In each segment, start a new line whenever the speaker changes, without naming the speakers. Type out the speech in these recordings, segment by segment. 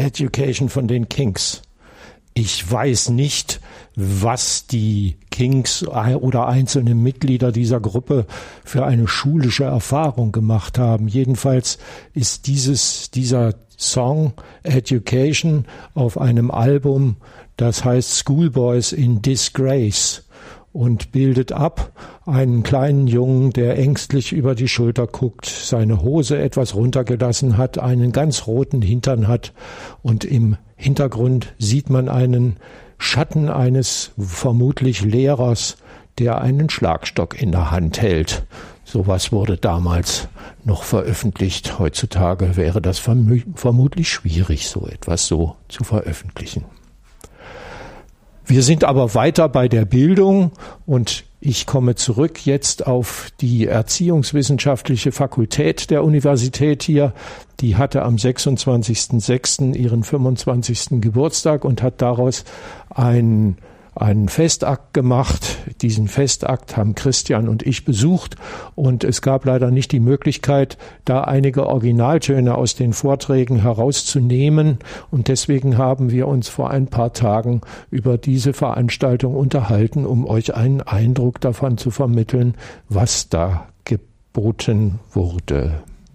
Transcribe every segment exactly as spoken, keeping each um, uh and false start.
Education von den Kinks. Ich weiß nicht, was die Kinks oder einzelne Mitglieder dieser Gruppe für eine schulische Erfahrung gemacht haben. Jedenfalls ist dieses, dieser Song Education auf einem Album, das heißt Schoolboys in Disgrace, und bildet ab einen kleinen Jungen, der ängstlich über die Schulter guckt, seine Hose etwas runtergelassen hat, einen ganz roten Hintern hat, und im Hintergrund sieht man einen Schatten eines vermutlich Lehrers, der einen Schlagstock in der Hand hält. Sowas wurde damals noch veröffentlicht. Heutzutage wäre das verm- vermutlich schwierig, so etwas so zu veröffentlichen. Wir sind aber weiter bei der Bildung, und ich komme zurück jetzt auf die Erziehungswissenschaftliche Fakultät der Universität hier. Die hatte am sechsundzwanzigsten sechsten ihren fünfundzwanzigsten Geburtstag und hat daraus ein einen Festakt gemacht. Diesen Festakt haben Christian und ich besucht, und es gab leider nicht die Möglichkeit, da einige Originaltöne aus den Vorträgen herauszunehmen, und deswegen haben wir uns vor ein paar Tagen über diese Veranstaltung unterhalten, um euch einen Eindruck davon zu vermitteln, was da geboten wurde.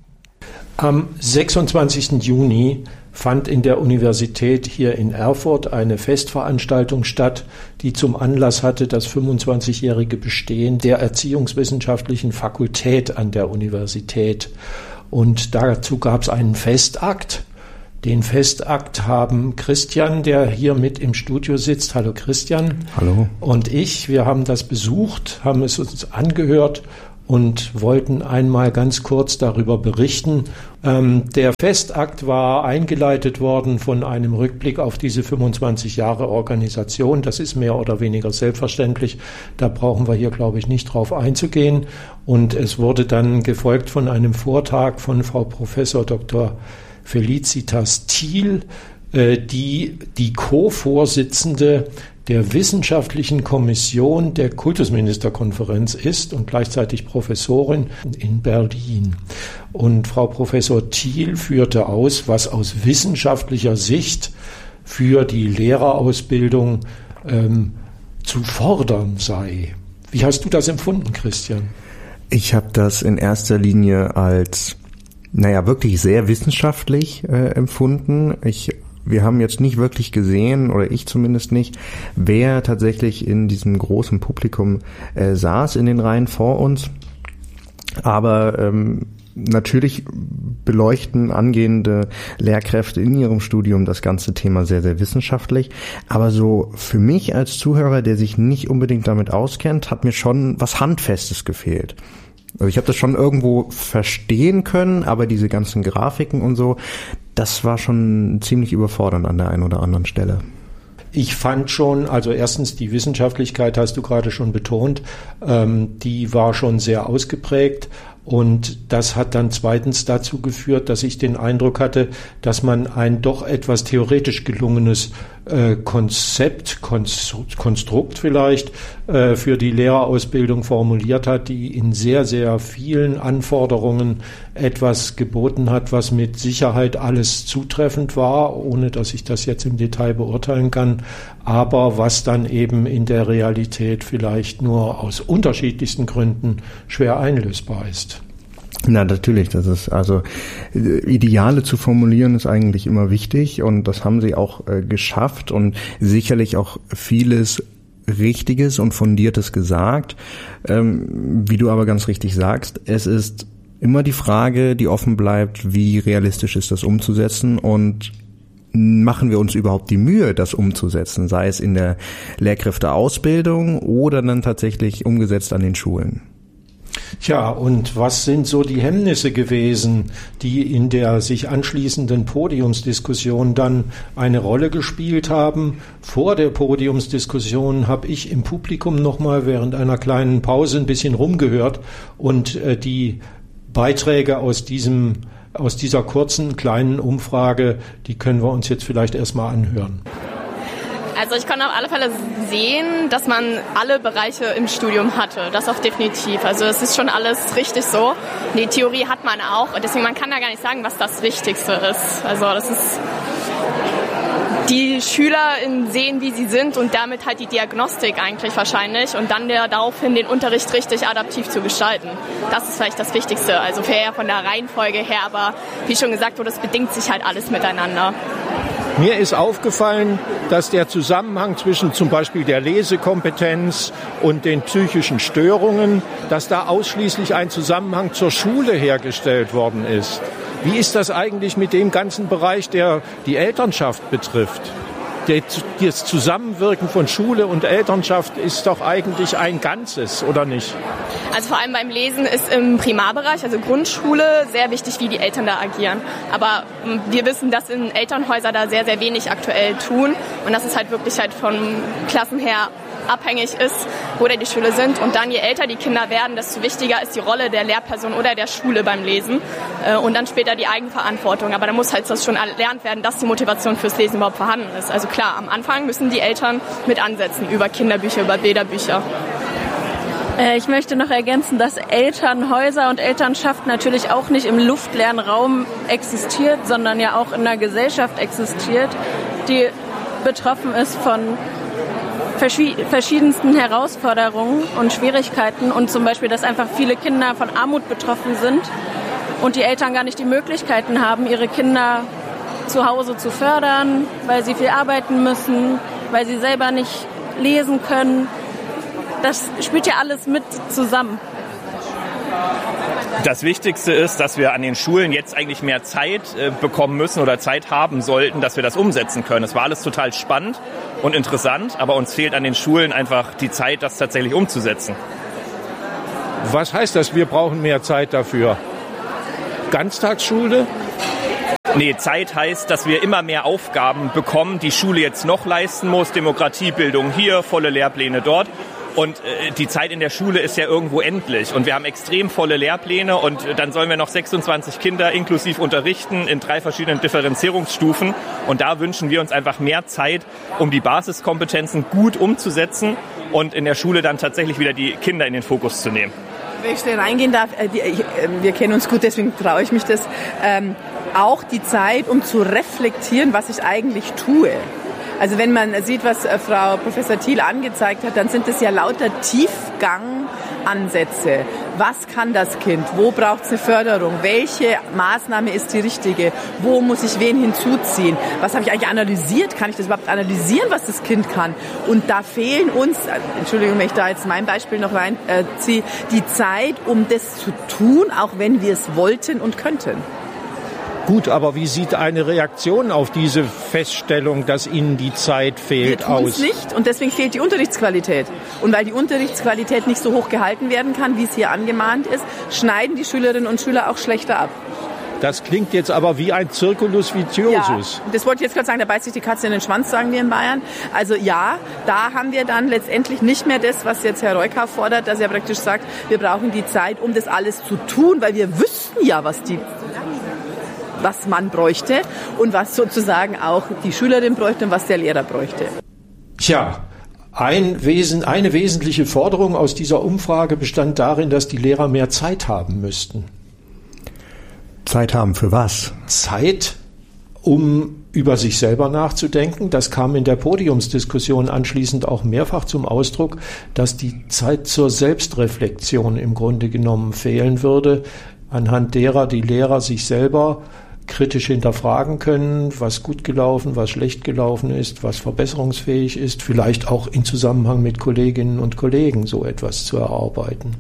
Am sechsundzwanzigsten Juni fand in der Universität hier in Erfurt eine Festveranstaltung statt, die zum Anlass hatte das fünfundzwanzigjährige Bestehen der Erziehungswissenschaftlichen Fakultät an der Universität. Und dazu gab es einen Festakt. Den Festakt haben Christian, der hier mit im Studio sitzt, hallo Christian.
Hallo.
Und ich, wir haben das besucht, haben es uns angehört und wollten einmal ganz kurz darüber berichten. Ähm, der Festakt war eingeleitet worden von einem Rückblick auf diese fünfundzwanzig Jahre Organisation. Das ist mehr oder weniger selbstverständlich. Da brauchen wir hier, glaube ich, nicht drauf einzugehen. Und es wurde dann gefolgt von einem Vortrag von Frau Professor Doktor Felicitas Thiel, äh, die die Co-Vorsitzende der Wissenschaftlichen Kommission der Kultusministerkonferenz ist und gleichzeitig Professorin in Berlin. Und Frau Professor Thiel führte aus, was aus wissenschaftlicher Sicht für die Lehrerausbildung ähm, zu fordern sei. Wie hast du das empfunden, Christian?
Ich habe das in erster Linie als, naja, wirklich sehr wissenschaftlich äh, empfunden. Ich Wir haben jetzt nicht wirklich gesehen, oder ich zumindest nicht, wer tatsächlich in diesem großen Publikum äh, saß in den Reihen vor uns. Aber ähm, natürlich beleuchten angehende Lehrkräfte in ihrem Studium das ganze Thema sehr, sehr wissenschaftlich. Aber so für mich als Zuhörer, der sich nicht unbedingt damit auskennt, hat mir schon was Handfestes gefehlt. Also ich habe das schon irgendwo verstehen können, aber diese ganzen Grafiken und so, das war schon ziemlich überfordernd an der einen oder anderen Stelle.
Ich fand schon, also erstens die Wissenschaftlichkeit hast du gerade schon betont, ähm, die war schon sehr ausgeprägt. Und das hat dann zweitens dazu geführt, dass ich den Eindruck hatte, dass man ein doch etwas theoretisch gelungenes äh, Konzept, Konstru- Konstrukt vielleicht äh, für die Lehrerausbildung formuliert hat, die in sehr, sehr vielen Anforderungen etwas geboten hat, was mit Sicherheit alles zutreffend war, ohne dass ich das jetzt im Detail beurteilen kann, aber was dann eben in der Realität vielleicht nur aus unterschiedlichsten Gründen schwer einlösbar ist.
Na, natürlich, das ist also Ideale zu formulieren ist eigentlich immer wichtig, und das haben sie auch äh, geschafft und sicherlich auch vieles Richtiges und Fundiertes gesagt. Ähm, wie du aber ganz richtig sagst, es ist immer die Frage, die offen bleibt, wie realistisch ist das umzusetzen, und machen wir uns überhaupt die Mühe, das umzusetzen, sei es in der Lehrkräfteausbildung oder dann tatsächlich umgesetzt an den Schulen.
Tja, und was sind so die Hemmnisse gewesen, die in der sich anschließenden Podiumsdiskussion dann eine Rolle gespielt haben? Vor der Podiumsdiskussion habe ich im Publikum nochmal während einer kleinen Pause ein bisschen rumgehört, und äh, die Beiträge aus diesem, aus dieser kurzen kleinen Umfrage, die können wir uns jetzt vielleicht erstmal anhören.
Also ich konnte auf alle Fälle sehen, dass man alle Bereiche im Studium hatte. Das auch definitiv. Also es ist schon alles richtig so. Die Theorie hat man auch. Und deswegen, man kann da gar nicht sagen, was das Wichtigste ist. Also das ist die Schüler sehen, wie sie sind und damit halt die Diagnostik eigentlich wahrscheinlich und dann der, daraufhin den Unterricht richtig adaptiv zu gestalten. Das ist vielleicht das Wichtigste, also eher von der Reihenfolge her, aber wie schon gesagt wurde, das bedingt sich halt alles miteinander.
Mir ist aufgefallen, dass der Zusammenhang zwischen zum Beispiel der Lesekompetenz und den psychischen Störungen, dass da ausschließlich ein Zusammenhang zur Schule hergestellt worden ist. Wie ist das eigentlich mit dem ganzen Bereich, der die Elternschaft betrifft? Das Zusammenwirken von Schule und Elternschaft ist doch eigentlich ein Ganzes, oder nicht?
Also vor allem beim Lesen ist im Primarbereich, also Grundschule, sehr wichtig, wie die Eltern da agieren. Aber wir wissen, dass in Elternhäusern da sehr, sehr wenig aktuell tun. Und dass es halt wirklich halt von Klassen her abhängig ist, wo da die Schüler sind. Und dann, je älter die Kinder werden, desto wichtiger ist die Rolle der Lehrperson oder der Schule beim Lesen. Und dann später die Eigenverantwortung. Aber da muss halt das schon erlernt werden, dass die Motivation fürs Lesen überhaupt vorhanden ist. Also klar, am Anfang müssen die Eltern mit ansetzen, über Kinderbücher, über Bilderbücher.
Ich möchte noch ergänzen, dass Elternhäuser und Elternschaft natürlich auch nicht im luftleeren Raum existiert, sondern ja auch in einer Gesellschaft existiert, die betroffen ist von verschiedensten Herausforderungen und Schwierigkeiten und zum Beispiel, dass einfach viele Kinder von Armut betroffen sind und die Eltern gar nicht die Möglichkeiten haben, ihre Kinder zu Hause zu fördern, weil sie viel arbeiten müssen, weil sie selber nicht lesen können. Das spielt ja alles mit zusammen.
Das Wichtigste ist, dass wir an den Schulen jetzt eigentlich mehr Zeit äh, bekommen müssen oder Zeit haben sollten, dass wir das umsetzen können. Es war alles total spannend und interessant, aber uns fehlt an den Schulen einfach die Zeit, das tatsächlich umzusetzen.
Was heißt das, wir brauchen mehr Zeit dafür? Ganztagsschule?
Nee, Zeit heißt, dass wir immer mehr Aufgaben bekommen, die Schule jetzt noch leisten muss. Demokratiebildung hier, volle Lehrpläne dort. Und äh, die Zeit in der Schule ist ja irgendwo endlich. Und wir haben extrem volle Lehrpläne und äh, dann sollen wir noch sechsundzwanzig Kinder inklusiv unterrichten in drei verschiedenen Differenzierungsstufen. Und da wünschen wir uns einfach mehr Zeit, um die Basiskompetenzen gut umzusetzen und in der Schule dann tatsächlich wieder die Kinder in den Fokus zu nehmen.
Wenn ich schnell reingehen darf, äh, wir, äh, wir kennen uns gut, deswegen traue ich mich das. Ähm, auch die Zeit, um zu reflektieren, was ich eigentlich tue. Also wenn man sieht, was Frau Professor Thiel angezeigt hat, dann sind es ja lauter Tiefgangansätze. Was kann das Kind? Wo braucht es eine Förderung? Welche Maßnahme ist die richtige? Wo muss ich wen hinzuziehen? Was habe ich eigentlich analysiert? Kann ich das überhaupt analysieren, was das Kind kann? Und da fehlen uns, Entschuldigung, wenn ich da jetzt mein Beispiel noch reinziehe, die Zeit, um das zu tun, auch wenn wir es wollten und könnten.
Gut, aber wie sieht eine Reaktion auf diese Feststellung, dass Ihnen die Zeit fehlt, aus? Wir tun es
nicht und deswegen fehlt die Unterrichtsqualität. Und weil die Unterrichtsqualität nicht so hoch gehalten werden kann, wie es hier angemahnt ist, schneiden die Schülerinnen und Schüler auch schlechter ab.
Das klingt jetzt aber wie ein Circulus viciosus.
Ja, das wollte ich jetzt gerade sagen, da beißt sich die Katze in den Schwanz, sagen wir in Bayern. Also ja, da haben wir dann letztendlich nicht mehr das, was jetzt Herr Reuka fordert, dass er praktisch sagt, wir brauchen die Zeit, um das alles zu tun, weil wir wüssten ja, was die... was man bräuchte und was sozusagen auch die Schülerin bräuchte und was der Lehrer bräuchte.
Tja, ein Wesen, eine wesentliche Forderung aus dieser Umfrage bestand darin, dass die Lehrer mehr Zeit haben müssten.
Zeit haben für was?
Zeit, um über sich selber nachzudenken. Das kam in der Podiumsdiskussion anschließend auch mehrfach zum Ausdruck, dass die Zeit zur Selbstreflexion im Grunde genommen fehlen würde, anhand derer die Lehrer sich selber kritisch hinterfragen können, was gut gelaufen, was schlecht gelaufen ist, was verbesserungsfähig ist, vielleicht auch in Zusammenhang mit Kolleginnen und Kollegen so etwas zu erarbeiten.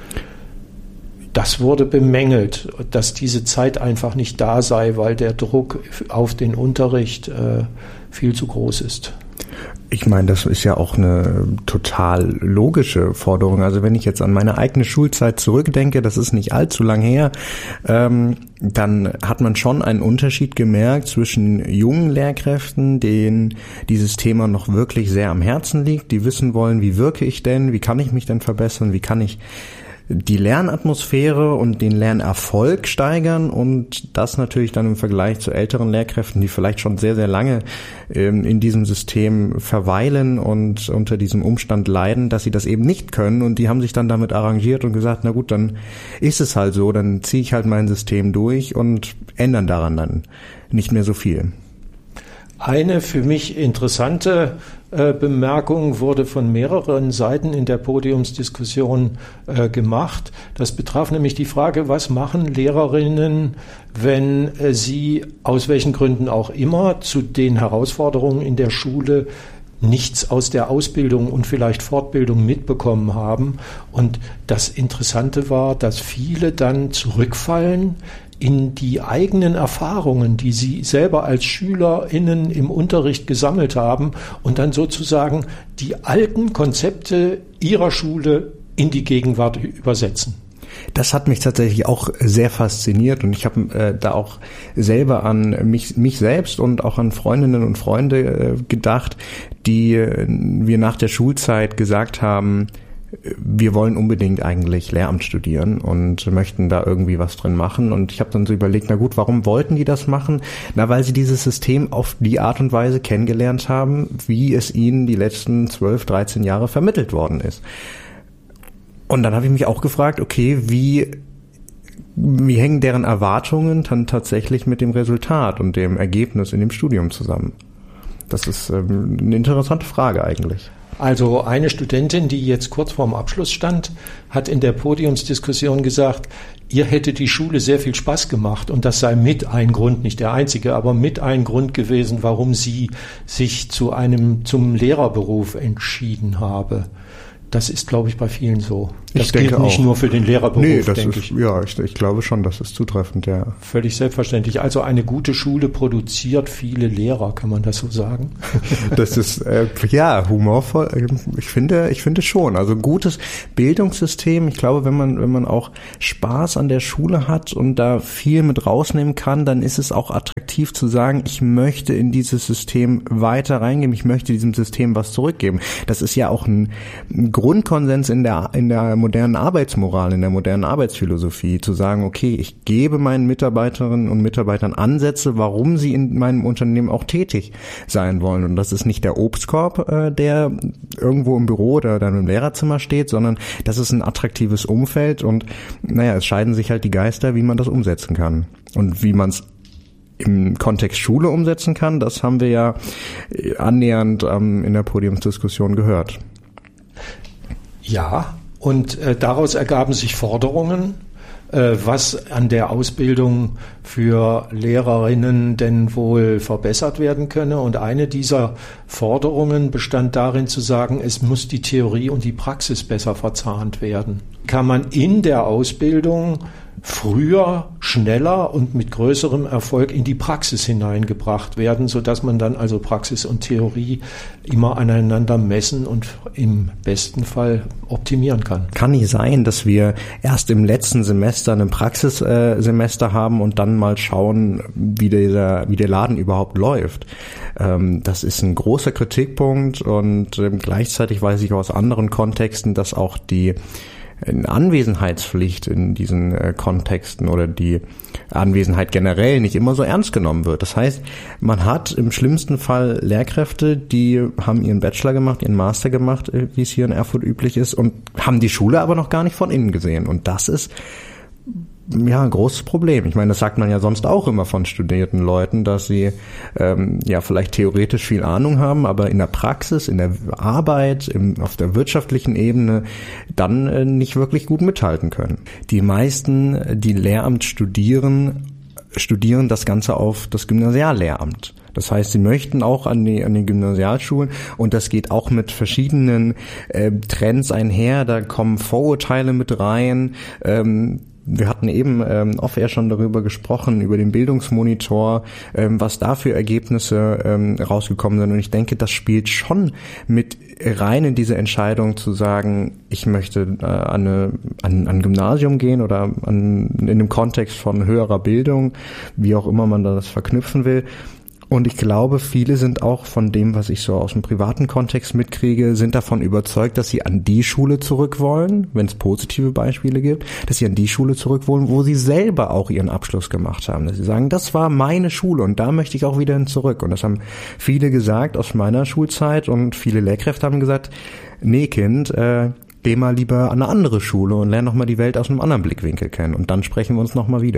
Das wurde bemängelt, dass diese Zeit einfach nicht da sei, weil der Druck auf den Unterricht äh, viel zu groß ist.
Ich meine, das ist ja auch eine total logische Forderung. Also wenn ich jetzt an meine eigene Schulzeit zurückdenke, das ist nicht allzu lang her, ähm, dann hat man schon einen Unterschied gemerkt zwischen jungen Lehrkräften, denen dieses Thema noch wirklich sehr am Herzen liegt, die wissen wollen, wie wirke ich denn, wie kann ich mich denn verbessern, wie kann ich die Lernatmosphäre und den Lernerfolg steigern und das natürlich dann im Vergleich zu älteren Lehrkräften, die vielleicht schon sehr, sehr lange ähm, in diesem System verweilen und unter diesem Umstand leiden, dass sie das eben nicht können und die haben sich dann damit arrangiert und gesagt, na gut, dann ist es halt so, dann ziehe ich halt mein System durch und ändern daran dann nicht mehr so viel.
Eine für mich interessante äh, Bemerkung wurde von mehreren Seiten in der Podiumsdiskussion äh, gemacht. Das betraf nämlich die Frage, was machen Lehrerinnen, wenn äh, sie aus welchen Gründen auch immer zu den Herausforderungen in der Schule nichts aus der Ausbildung und vielleicht Fortbildung mitbekommen haben. Und das Interessante war, dass viele dann zurückfallen in die eigenen Erfahrungen, die sie selber als SchülerInnen im Unterricht gesammelt haben und dann sozusagen die alten Konzepte ihrer Schule in die Gegenwart übersetzen.
Das hat mich tatsächlich auch sehr fasziniert und ich habe äh, da auch selber an mich, mich selbst und auch an Freundinnen und Freunde äh, gedacht, die äh, wir nach der Schulzeit gesagt haben, wir wollen unbedingt eigentlich Lehramt studieren und möchten da irgendwie was drin machen. Und ich habe dann so überlegt, na gut, warum wollten die das machen? Na, weil sie dieses System auf die Art und Weise kennengelernt haben, wie es ihnen die letzten zwölf, dreizehn Jahre vermittelt worden ist. Und dann habe ich mich auch gefragt, okay, wie wie hängen deren Erwartungen dann tatsächlich mit dem Resultat und dem Ergebnis in dem Studium zusammen? Das ist ähm, eine interessante Frage eigentlich.
Also eine Studentin, die jetzt kurz vorm Abschluss stand, hat in der Podiumsdiskussion gesagt, ihr hätte die Schule sehr viel Spaß gemacht und das sei mit ein Grund, nicht der einzige, aber mit ein Grund gewesen, warum sie sich zu einem, zum Lehrerberuf entschieden habe. Das ist, glaube ich, bei vielen so. Das
ich denke
gilt nicht
auch.
nur für den Lehrerberuf,
nee, das
denke
ist,
ich.
Ja, ich, ich glaube schon, das ist zutreffend, ja.
Völlig selbstverständlich. Also eine gute Schule produziert viele Lehrer, kann man das so sagen?
Das ist, äh, ja, humorvoll. Ich finde, ich finde schon. Also ein gutes Bildungssystem. Ich glaube, wenn man, wenn man auch Spaß an der Schule hat und da viel mit rausnehmen kann, dann ist es auch attraktiv zu sagen, ich möchte in dieses System weiter reingehen. Ich möchte diesem System was zurückgeben. Das ist ja auch ein, ein Grundkonsens in der, in der modernen Arbeitsmoral, in der modernen Arbeitsphilosophie, zu sagen, okay, ich gebe meinen Mitarbeiterinnen und Mitarbeitern Ansätze, warum sie in meinem Unternehmen auch tätig sein wollen. Und das ist nicht der Obstkorb, äh, der irgendwo im Büro oder dann im Lehrerzimmer steht, sondern das ist ein attraktives Umfeld und naja, es scheiden sich halt die Geister, wie man das umsetzen kann. Und wie man es im Kontext Schule umsetzen kann, das haben wir ja annähernd ähm, in der Podiumsdiskussion gehört.
Ja, und äh, daraus ergaben sich Forderungen, äh, was an der Ausbildung für Lehrerinnen denn wohl verbessert werden könne. Und eine dieser Forderungen bestand darin zu sagen, es muss die Theorie und die Praxis besser verzahnt werden. Kann man in der Ausbildung früher, schneller und mit größerem Erfolg in die Praxis hineingebracht werden, sodass man dann also Praxis und Theorie immer aneinander messen und im besten Fall optimieren kann.
Kann nicht sein, dass wir erst im letzten Semester ein Praxissemester haben und dann mal schauen, wie der, wie der Laden überhaupt läuft. Das ist ein großer Kritikpunkt und gleichzeitig weiß ich aus anderen Kontexten, dass auch die eine Anwesenheitspflicht in diesen äh, Kontexten oder die Anwesenheit generell nicht immer so ernst genommen wird. Das heißt, man hat im schlimmsten Fall Lehrkräfte, die haben ihren Bachelor gemacht, ihren Master gemacht, äh, wie es hier in Erfurt üblich ist, und haben die Schule aber noch gar nicht von innen gesehen. Und das ist ja ein großes Problem. Ich meine, das sagt man ja sonst auch immer von studierten Leuten, dass sie ähm, ja vielleicht theoretisch viel Ahnung haben, aber in der Praxis, in der Arbeit, im, auf der wirtschaftlichen Ebene dann äh, nicht wirklich gut mithalten können. Die meisten, die Lehramt studieren, studieren das Ganze auf das Gymnasiallehramt. Das heißt, sie möchten auch an die an die Gymnasialschulen, und das geht auch mit verschiedenen äh, Trends einher. Da kommen Vorurteile mit rein. Ähm, Wir hatten eben ähm, off-air schon darüber gesprochen, über den Bildungsmonitor, ähm, was da für Ergebnisse ähm, rausgekommen sind. Und ich denke, das spielt schon mit rein in diese Entscheidung zu sagen, ich möchte äh, an, eine, an ein Gymnasium gehen oder an, in dem Kontext von höherer Bildung, wie auch immer man das verknüpfen will. Und ich glaube, viele sind auch von dem, was ich so aus dem privaten Kontext mitkriege, sind davon überzeugt, dass sie an die Schule zurück wollen, wenn es positive Beispiele gibt, dass sie an die Schule zurück wollen, wo sie selber auch ihren Abschluss gemacht haben. Dass sie sagen, das war meine Schule und da möchte ich auch wieder hin zurück. Und das haben viele gesagt aus meiner Schulzeit, und viele Lehrkräfte haben gesagt, nee Kind, äh, geh mal lieber an eine andere Schule und lern nochmal die Welt aus einem anderen Blickwinkel kennen, und dann sprechen wir uns nochmal wieder.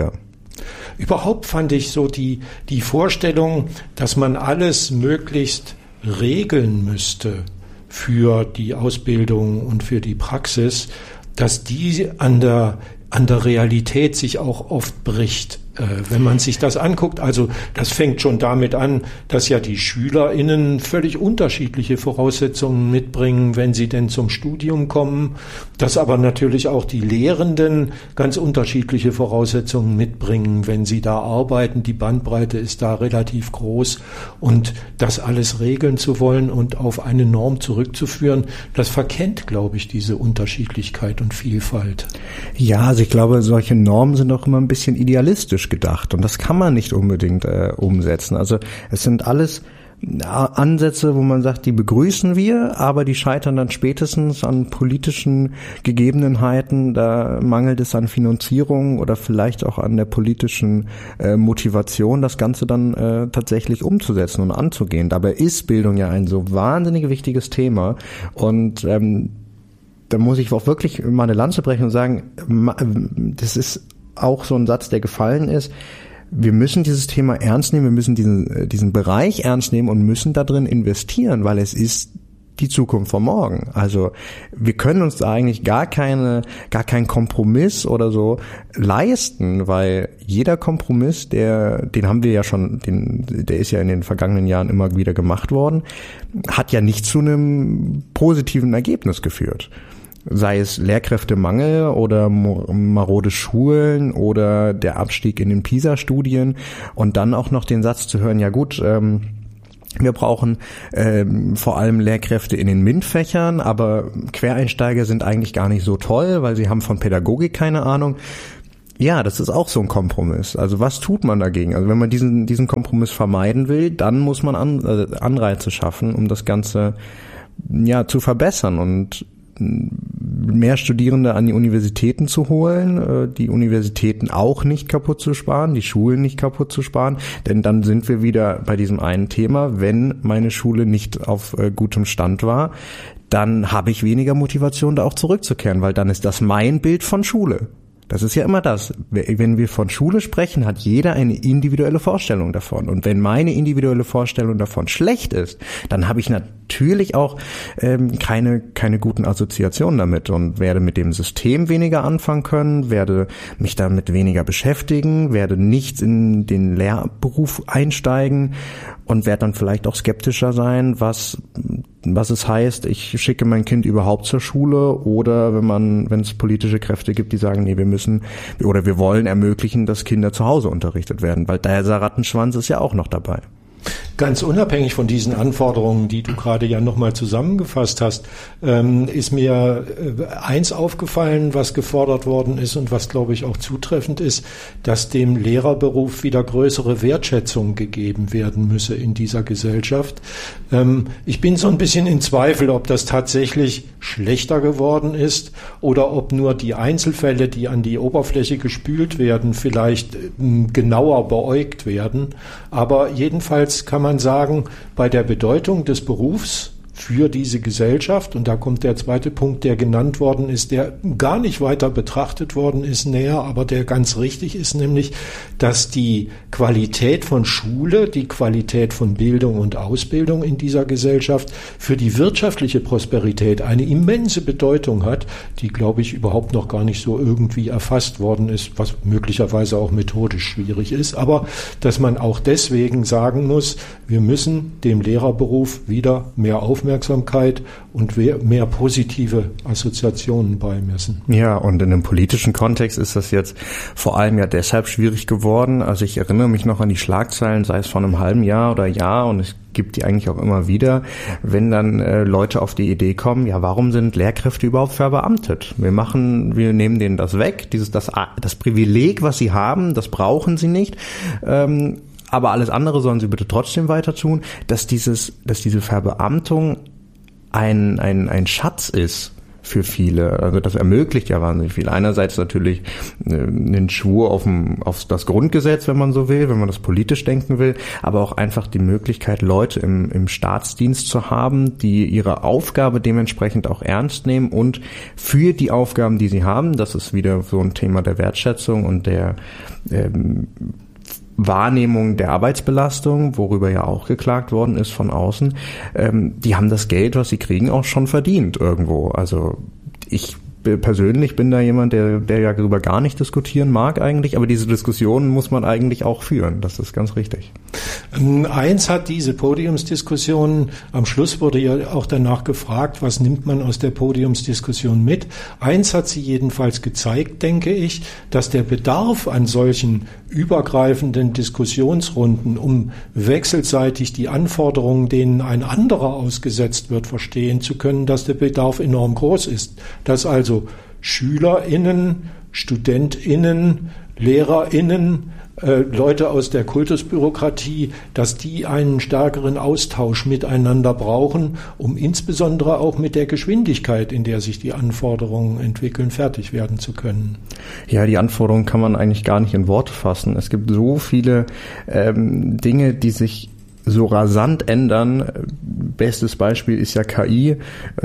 Überhaupt fand ich so die, die Vorstellung, dass man alles möglichst regeln müsste für die Ausbildung und für die Praxis, dass die an der, an der Realität sich auch oft bricht. Wenn man sich das anguckt, also das fängt schon damit an, dass ja die SchülerInnen völlig unterschiedliche Voraussetzungen mitbringen, wenn sie denn zum Studium kommen, dass aber natürlich auch die Lehrenden ganz unterschiedliche Voraussetzungen mitbringen, wenn sie da arbeiten. Die Bandbreite ist da relativ groß und das alles regeln zu wollen und auf eine Norm zurückzuführen, das verkennt, glaube ich, diese Unterschiedlichkeit und Vielfalt.
Ja, also ich glaube, solche Normen sind auch immer ein bisschen idealistisch gedacht und das kann man nicht unbedingt äh, umsetzen. Also es sind alles Ansätze, wo man sagt, die begrüßen wir, aber die scheitern dann spätestens an politischen Gegebenheiten. Da mangelt es an Finanzierung oder vielleicht auch an der politischen äh, Motivation, das Ganze dann äh, tatsächlich umzusetzen und anzugehen. Dabei ist Bildung ja ein so wahnsinnig wichtiges Thema und ähm, da muss ich auch wirklich mal eine Lanze brechen und sagen, das ist auch so ein Satz, der gefallen ist. Wir müssen dieses Thema ernst nehmen, wir müssen diesen, diesen Bereich ernst nehmen und müssen da drin investieren, weil es ist die Zukunft von morgen. Also wir können uns da eigentlich gar keine, gar keinen Kompromiss oder so leisten, weil jeder Kompromiss, der, den haben wir ja schon, den, der ist ja in den vergangenen Jahren immer wieder gemacht worden, hat ja nicht zu einem positiven Ergebnis geführt. Sei es Lehrkräftemangel oder marode Schulen oder der Abstieg in den PISA-Studien und dann auch noch den Satz zu hören, ja gut, ähm, wir brauchen ähm, vor allem Lehrkräfte in den MINT-Fächern, aber Quereinsteiger sind eigentlich gar nicht so toll, weil sie haben von Pädagogik keine Ahnung. Ja, das ist auch so ein Kompromiss. Also was tut man dagegen? Also wenn man diesen diesen Kompromiss vermeiden will, dann muss man an, äh, Anreize schaffen, um das Ganze ja zu verbessern und mehr Studierende an die Universitäten zu holen, die Universitäten auch nicht kaputt zu sparen, die Schulen nicht kaputt zu sparen, denn dann sind wir wieder bei diesem einen Thema, wenn meine Schule nicht auf gutem Stand war, dann habe ich weniger Motivation, da auch zurückzukehren, weil dann ist das mein Bild von Schule. Das ist ja immer das. Wenn wir von Schule sprechen, hat jeder eine individuelle Vorstellung davon. Und wenn meine individuelle Vorstellung davon schlecht ist, dann habe ich natürlich auch ähm, keine keine guten Assoziationen damit und werde mit dem System weniger anfangen können, werde mich damit weniger beschäftigen, werde nicht in den Lehrberuf einsteigen und werde dann vielleicht auch skeptischer sein, was was es heißt, ich schicke mein Kind überhaupt zur Schule oder wenn man, wenn es politische Kräfte gibt, die sagen, nee, wir müssen oder wir wollen ermöglichen, dass Kinder zu Hause unterrichtet werden, weil der Rattenschwanz ist ja auch noch dabei.
Ganz unabhängig von diesen Anforderungen, die du gerade ja nochmal zusammengefasst hast, ähm, ist mir äh, eins aufgefallen, was gefordert worden ist und was, glaube ich, auch zutreffend ist, dass dem Lehrerberuf wieder größere Wertschätzung gegeben werden müsse in dieser Gesellschaft. Ähm, ich bin so ein bisschen in Zweifel, ob das tatsächlich schlechter geworden ist oder ob nur die Einzelfälle, die an die Oberfläche gespült werden, vielleicht äh, genauer beäugt werden. Aber jedenfalls kann man sagen, bei der Bedeutung des Berufs für diese Gesellschaft, und da kommt der zweite Punkt, der genannt worden ist, der gar nicht weiter betrachtet worden ist näher, aber der ganz richtig ist, nämlich, dass die Qualität von Schule, die Qualität von Bildung und Ausbildung in dieser Gesellschaft für die wirtschaftliche Prosperität eine immense Bedeutung hat, die, glaube ich, überhaupt noch gar nicht so irgendwie erfasst worden ist, was möglicherweise auch methodisch schwierig ist, aber dass man auch deswegen sagen muss, wir müssen dem Lehrerberuf wieder mehr Aufmerksamkeit Aufmerksamkeit und mehr positive Assoziationen beimessen.
Ja, und in einem politischen Kontext ist das jetzt vor allem ja deshalb schwierig geworden. Also ich erinnere mich noch an die Schlagzeilen, sei es vor einem halben Jahr oder Jahr, und es gibt die eigentlich auch immer wieder, wenn dann äh, Leute auf die Idee kommen, ja, warum sind Lehrkräfte überhaupt verbeamtet? Wir machen, wir nehmen denen das weg, dieses das das Privileg, was sie haben, das brauchen sie nicht. Ähm, aber alles andere sollen sie bitte trotzdem weiter tun, dass dieses, dass diese Verbeamtung ein, ein, ein Schatz ist für viele. Also das ermöglicht ja wahnsinnig viel. Einerseits natürlich einen Schwur auf, dem, auf das Grundgesetz, wenn man so will, wenn man das politisch denken will, aber auch einfach die Möglichkeit, Leute im, im Staatsdienst zu haben, die ihre Aufgabe dementsprechend auch ernst nehmen und für die Aufgaben, die sie haben, das ist wieder so ein Thema der Wertschätzung und der ähm, Wahrnehmung der Arbeitsbelastung, worüber ja auch geklagt worden ist von außen, ähm, die haben das Geld, was sie kriegen, auch schon verdient irgendwo. Also ich persönlich bin da jemand, der, der ja darüber gar nicht diskutieren mag eigentlich, aber diese Diskussion muss man eigentlich auch führen. Das ist ganz richtig.
Eins hat diese Podiumsdiskussion, am Schluss wurde ja auch danach gefragt, was nimmt man aus der Podiumsdiskussion mit? Eins hat sie jedenfalls gezeigt, denke ich, dass der Bedarf an solchen übergreifenden Diskussionsrunden, um wechselseitig die Anforderungen, denen ein anderer ausgesetzt wird, verstehen zu können, dass der Bedarf enorm groß ist. Dass also SchülerInnen, StudentInnen, LehrerInnen, äh, Leute aus der Kultusbürokratie, dass die einen stärkeren Austausch miteinander brauchen, um insbesondere auch mit der Geschwindigkeit, in der sich die Anforderungen entwickeln, fertig werden zu können.
Ja, die Anforderungen kann man eigentlich gar nicht in Worte fassen. Es gibt so viele ähm, Dinge, die sich so rasant ändern. Bestes Beispiel ist ja K I.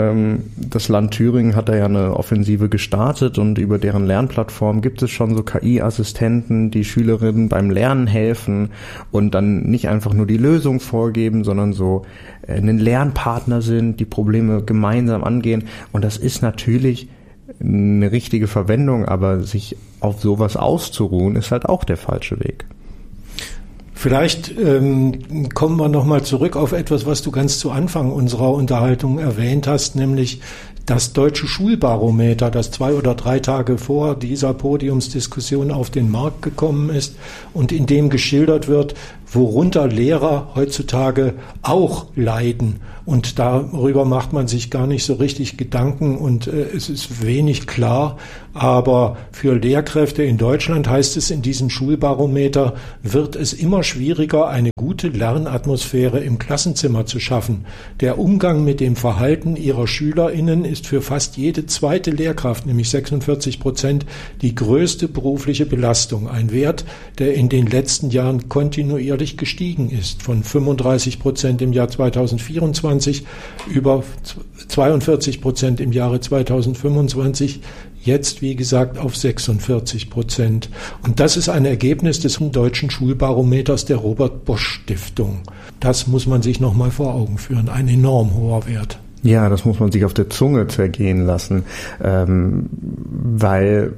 Das Land Thüringen hat da ja eine Offensive gestartet und über deren Lernplattform gibt es schon so K I-Assistenten, die Schülerinnen beim Lernen helfen und dann nicht einfach nur die Lösung vorgeben, sondern so ein Lernpartner sind, die Probleme gemeinsam angehen. Und das ist natürlich eine richtige Verwendung, aber sich auf sowas auszuruhen, ist halt auch der falsche Weg.
Vielleicht ähm, kommen wir nochmal zurück auf etwas, was du ganz zu Anfang unserer Unterhaltung erwähnt hast, nämlich das Deutsche Schulbarometer, das zwei oder drei Tage vor dieser Podiumsdiskussion auf den Markt gekommen ist und in dem geschildert wird, worunter Lehrer heutzutage auch leiden. Und darüber macht man sich gar nicht so richtig Gedanken und äh, es ist wenig klar. Aber für Lehrkräfte in Deutschland heißt es in diesem Schulbarometer, wird es immer schwieriger, eine gute Lernatmosphäre im Klassenzimmer zu schaffen. Der Umgang mit dem Verhalten ihrer SchülerInnen ist für fast jede zweite Lehrkraft, nämlich sechsundvierzig Prozent, die größte berufliche Belastung. Ein Wert, der in den letzten Jahren kontinuierlich gestiegen ist, von fünfunddreißig Prozent im Jahr zweitausendvierundzwanzig über zweiundvierzig Prozent im Jahre zweitausendfünfundzwanzig, jetzt wie gesagt auf sechsundvierzig Prozent. Und das ist ein Ergebnis des deutschen Schulbarometers der Robert-Bosch-Stiftung. Das muss man sich nochmal vor Augen führen, ein enorm hoher Wert.
Ja, das muss man sich auf der Zunge zergehen lassen, ähm, weil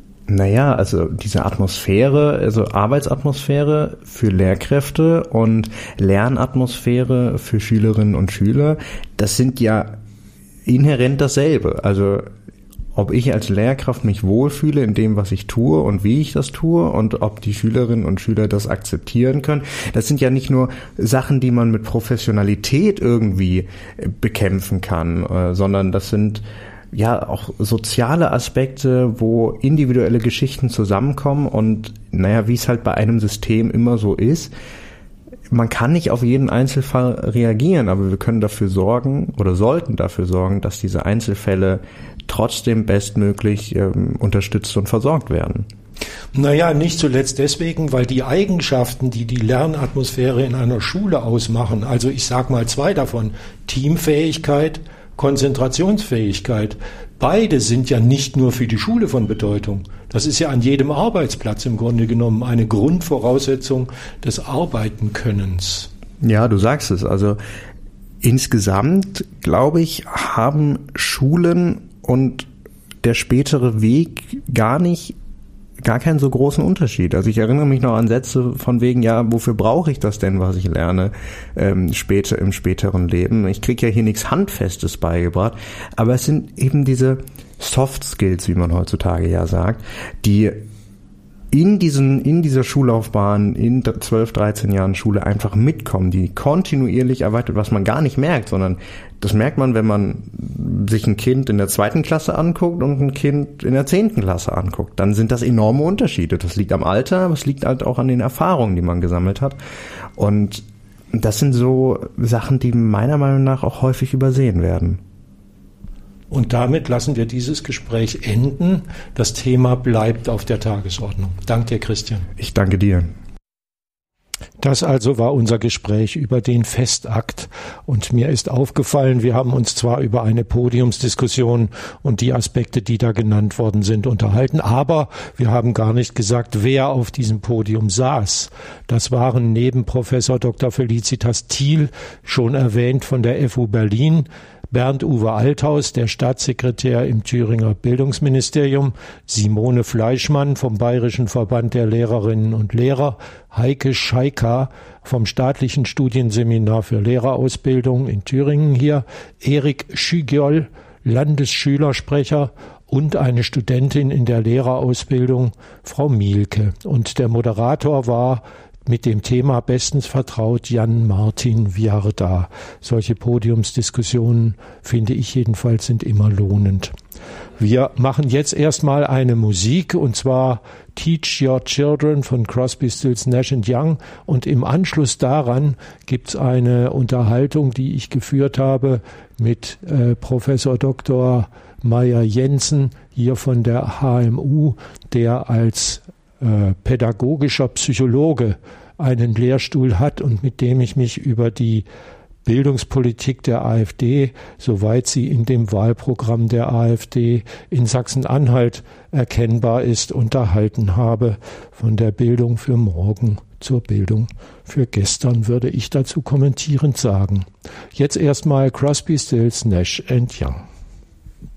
Naja, also diese Atmosphäre, also Arbeitsatmosphäre für Lehrkräfte und Lernatmosphäre für Schülerinnen und Schüler, das sind ja inhärent dasselbe. Also ob ich als Lehrkraft mich wohlfühle in dem, was ich tue und wie ich das tue und ob die Schülerinnen und Schüler das akzeptieren können, das sind ja nicht nur Sachen, die man mit Professionalität irgendwie bekämpfen kann, sondern das sind ja auch soziale Aspekte, wo individuelle Geschichten zusammenkommen und naja, wie es halt bei einem System immer so ist, man kann nicht auf jeden Einzelfall reagieren, aber wir können dafür sorgen oder sollten dafür sorgen, dass diese Einzelfälle trotzdem bestmöglich ähm, unterstützt und versorgt werden.
Naja, nicht zuletzt deswegen, weil die Eigenschaften, die die Lernatmosphäre in einer Schule ausmachen, also ich sag mal zwei davon, Teamfähigkeit, Konzentrationsfähigkeit, beide sind ja nicht nur für die Schule von Bedeutung. Das ist ja an jedem Arbeitsplatz im Grunde genommen eine Grundvoraussetzung des Arbeitenkönnens.
Ja, du sagst es. Also insgesamt, glaube ich, haben Schulen und der spätere Weg gar nicht gar keinen so großen Unterschied. Also ich erinnere mich noch an Sätze von wegen, ja, wofür brauche ich das denn, was ich lerne ähm, später im späteren Leben? Ich kriege ja hier nichts Handfestes beigebracht, aber es sind eben diese Soft Skills, wie man heutzutage ja sagt, die in diesen in dieser Schullaufbahn, in zwölf, dreizehn Jahren Schule einfach mitkommen, die kontinuierlich erweitert, was man gar nicht merkt, sondern das merkt man, wenn man sich ein Kind in der zweiten Klasse anguckt und ein Kind in der zehnten Klasse anguckt. Dann sind das enorme Unterschiede. Das liegt am Alter, aber es liegt halt auch an den Erfahrungen, die man gesammelt hat. Und das sind so Sachen, die meiner Meinung nach auch häufig übersehen werden.
Und damit lassen wir dieses Gespräch enden. Das Thema bleibt auf der Tagesordnung. Danke dir, Christian.
Ich danke dir.
Das also war unser Gespräch über den Festakt. Und mir ist aufgefallen, wir haben uns zwar über eine Podiumsdiskussion und die Aspekte, die da genannt worden sind, unterhalten, aber wir haben gar nicht gesagt, wer auf diesem Podium saß. Das waren neben Professor Doktor Felicitas Thiel, schon erwähnt von der F U Berlin, Bernd-Uwe Althaus, der Staatssekretär im Thüringer Bildungsministerium, Simone Fleischmann vom Bayerischen Verband der Lehrerinnen und Lehrer, Heike Scheiker vom Staatlichen Studienseminar für Lehrerausbildung in Thüringen hier, Erik Schügjoll, Landesschülersprecher und eine Studentin in der Lehrerausbildung, Frau Mielke. Und der Moderator war mit dem Thema bestens vertraut Jan-Martin Viarda. Solche Podiumsdiskussionen, finde ich jedenfalls, sind immer lohnend. Wir machen jetzt erstmal eine Musik, und zwar Teach Your Children von Crosby, Stills, Nash and Young, und im Anschluss daran gibt's eine Unterhaltung, die ich geführt habe mit äh, Professor Doktor Meyer Jensen hier von der H M U, der als äh, pädagogischer Psychologe einen Lehrstuhl hat und mit dem ich mich über die Bildungspolitik der AfD, soweit sie in dem Wahlprogramm der AfD in Sachsen-Anhalt erkennbar ist, unterhalten habe. Von der Bildung für morgen zur Bildung für gestern, würde ich dazu kommentierend sagen. Jetzt erstmal Crosby, Stills, Nash and Young.